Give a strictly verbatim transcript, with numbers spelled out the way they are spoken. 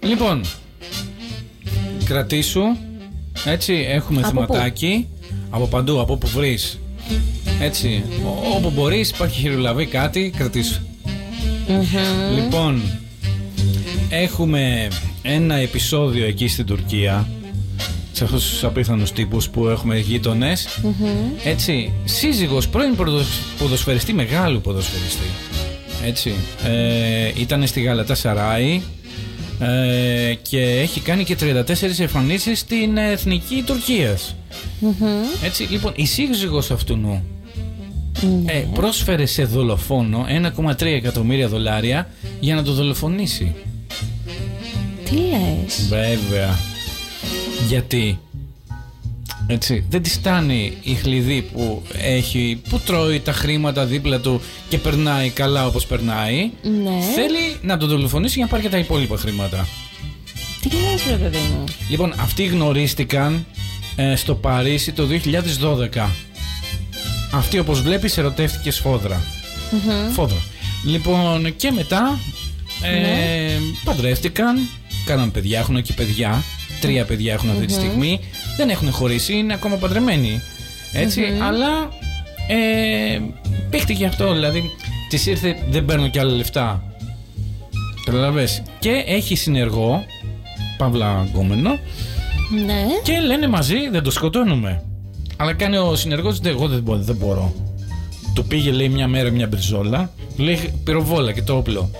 Λοιπόν, κρατήσου. Έτσι, έχουμε από θεματάκι. Πού? Από παντού, από όπου βρεις. Έτσι, ό, όπου μπορείς, υπάρχει χειρολαβή, κάτι, κρατήσου. Mm-hmm. Λοιπόν, έχουμε ένα επεισόδιο εκεί στην Τουρκία, σε αυτούς τους απίθανους τύπους που έχουμε γείτονες. Mm-hmm. Έτσι, σύζυγος πρώην ποδοσφαιριστή, μεγάλου ποδοσφαιριστή. Έτσι, ε, ήταν στη Γαλατά Σαράι ε, και έχει κάνει και τριάντα τέσσερις εμφανίσεις στην εθνική Τουρκίας. Mm-hmm. Έτσι, λοιπόν, η σύζυγος αυτού νου Mm-hmm. ε, πρόσφερε σε δολοφόνο ένα κόμμα τρία εκατομμύρια δολάρια για να το δολοφονήσει. Τι λες? Βέβαια. Γιατί? Έτσι, δεν τη στάνει η χλειδί που έχει, που τρώει τα χρήματα δίπλα του και περνάει καλά όπως περνάει. Ναι. Θέλει να τον δολοφονήσει για να πάρει και τα υπόλοιπα χρήματα. Τι λες ρε παιδί μου? Λοιπόν, αυτοί γνωρίστηκαν ε, στο Παρίσι το δύο χιλιάδες δώδεκα. Αυτή, όπως βλέπεις, ερωτεύτηκε σφόδρα. Mm-hmm. Φόδρα. Λοιπόν, και μετά ε, Ναι. παντρεύτηκαν, κάναν παιδιά, έχουν και παιδιά. Τρία παιδιά έχουν αυτή τη Mm-hmm. στιγμή. Δεν έχουν χωρίσει, είναι ακόμα παντρεμένοι. Έτσι, Mm-hmm. αλλά ε, παίχτηκε αυτό. Δηλαδή, της ήρθε, δεν παίρνω κι άλλα λεφτά. Καταλαβες. Και έχει συνεργό, παύλα γκόμενο. Ναι. Και λένε μαζί, δεν το σκοτώνουμε. Αλλά κάνει ο συνεργός, εγώ δεν μπορώ, δεν μπορώ. Του πήγε, λέει, μια μέρα μια μπριζόλα. Λέει, πυροβόλα και το όπλο.